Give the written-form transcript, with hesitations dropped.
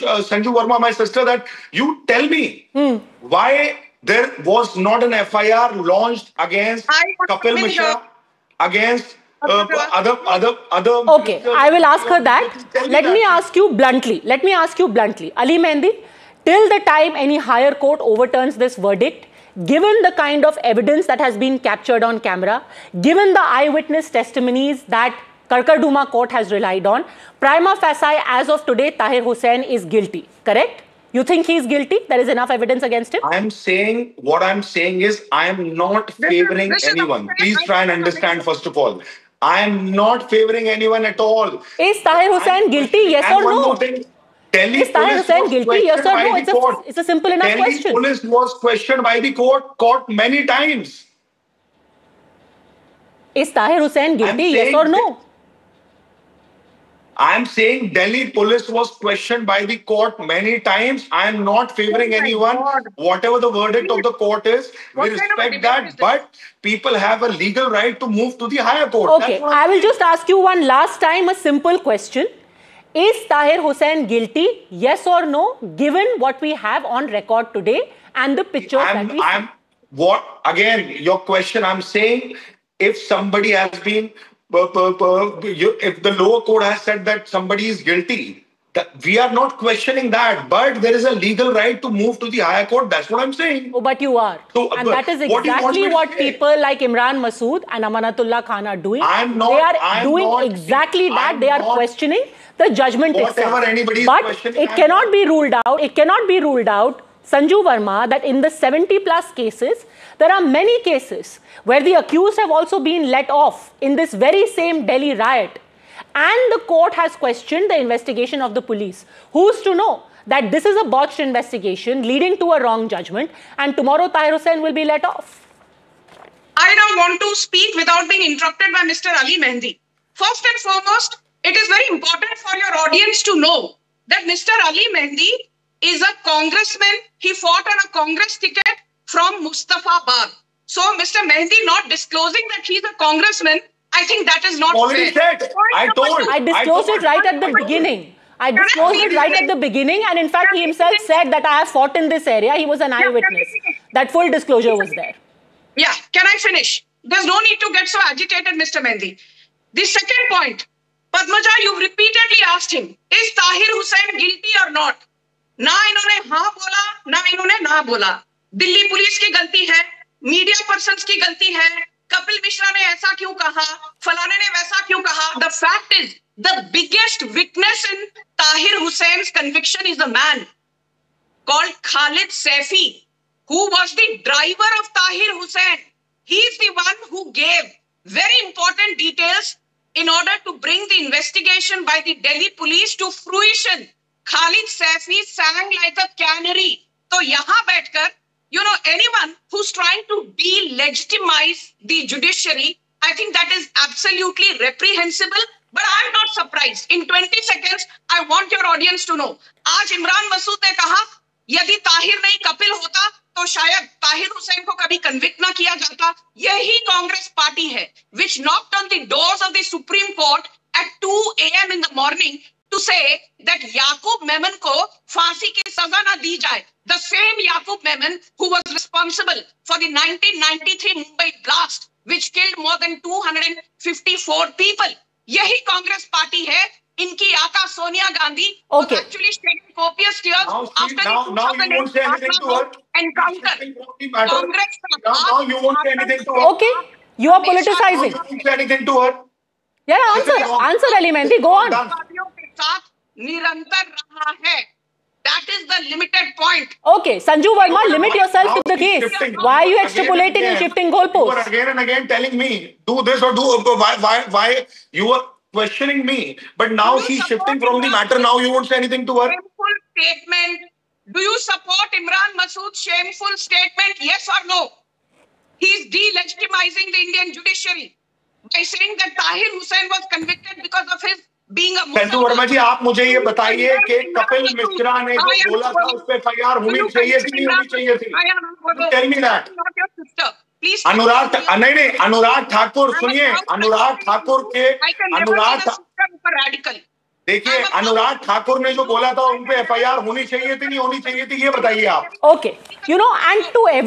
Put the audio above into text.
Sanju Verma, my sister, that you tell me why there was not an FIR launched against Kapil Mishra, against other. Okay, I will ask her that. Let me ask you bluntly. Ali Mehndi, till the time any higher court overturns this verdict, given the kind of evidence that has been captured on camera, given the eyewitness testimonies that Karkarduma court has relied on, prima facie, as of today, Tahir Hussain is guilty, correct? You think he is guilty? There is enough evidence against him? What I'm saying is, I am not favoring anyone. Please try and understand, first of all. I am not favoring anyone at all. Is Tahir Hussain guilty, yes or no? Is Tahir Hussain guilty, yes or no? It's a simple enough question. Delhi police was questioned by the court many times. Is Tahir Hussain guilty, yes or no? I am saying Delhi police was questioned by the court many times. I am not favoring anyone. Whatever the verdict of the court is, we respect that. But people have a legal right to move to the higher court. Okay, I will just ask you one last time a simple question. Is Tahir Hussain guilty, yes or no, given what we have on record today and the pictures that we see? Again, your question, I'm saying if somebody has been... if the lower court has said that somebody is guilty, we are not questioning that, but there is a legal right to move to the higher court. That's what I'm saying. Oh, but you are. And that is exactly what people like Imran Masood and Amanatullah Khan are doing. They are doing exactly that. They are questioning the judgment itself. But it cannot be ruled out, Sanju Verma, that in the 70+ cases, there are many cases where the accused have also been let off in this very same Delhi riot. And the court has questioned the investigation of the police. Who's to know that this is a botched investigation leading to a wrong judgment and tomorrow Tahir Hussain will be let off? I now want to speak without being interrupted by Mr. Ali Mehndi. First and foremost, it is very important for your audience to know that Mr. Ali Mehndi is a congressman. He fought on a Congress ticket from Mustafabad. So, Mr. Mehndi not disclosing that he's a congressman, I think that is not fair. I disclosed it right at the beginning. And in fact, he himself said that I have fought in this area. He was an eyewitness. That full disclosure was there. Yeah, can I finish? There's no need to get so agitated, Mr. Mehndi. The second point, Padmaja, you've repeatedly asked him, is Tahir Hussain guilty or not? ना इन्होंने हाँ बोला, ना इन्होंने ना बोला. Delhi police की गलती है, मीडिया पर्सन्स की गलती है, कपिल मिश्रा ने ऐसा क्यों कहा, फलाने ने वैसा क्यों कहा. The fact is, the biggest witness in Tahir Hussain's conviction is a man called Khalid Saifi, who was the driver of Tahir Hussain. He is the one who gave very important details in order to bring the investigation by the Delhi police to fruition. Khalid Saifi sang like a canary. So, yahan baitkar, anyone who's trying to delegitimize the judiciary, I think that is absolutely reprehensible. But I'm not surprised. In 20 seconds, I want your audience to know. आज इमरान मसूद ने कहा, यदि ताहिर नहीं कपिल होता, तो शायद ताहिर हुसैन को कभी कन्विक्ट ना किया जाता. यही कांग्रेस पार्टी है, which knocked on the doors of the Supreme Court at 2 a.m. in the morning to say that Yaqub Memon को फांसी की सजा ना दी जाए. The same Yaqub Memon who was responsible for the 1993 Mumbai blast, which killed more than 254 people. यही Congress party है. इनकी आका Sonia Gandhi was actually shedding copious tears after the encounter. Congress now you won't say anything to her. Okay, you are politicizing. You won't say anything to her. Yeah, answer Ali Mehndi, go on. निरंतर रहा है. That is the limited point. Okay, Sanju Verma, limit yourself to the case. Why are you extrapolating and shifting goalposts? You are again and again telling me, do this or do... Why you are questioning me? But now she's shifting from the matter. Now you won't say anything to her. Shameful statement. Do you support Imran Masood's shameful statement? Yes or no? He's delegitimizing the Indian judiciary by saying that Tahir Hussain was convicted because of his being a Muslim. Sanju Verma जी, आप मुझे ये बताइए कि कपिल मिश्रा ने जो बोला था उस पे FIR होनी चाहिए थी नहीं होनी चाहिए थी? Tell me that. Anurag Thakur सुनिए, अनुराग ठाकुर देखिए, अनुराग ठाकुर ने जो बोला था उन पे FIR होनी चाहिए थी, नहीं होनी चाहिए थी, ये बताइए आप. Okay, you know, and to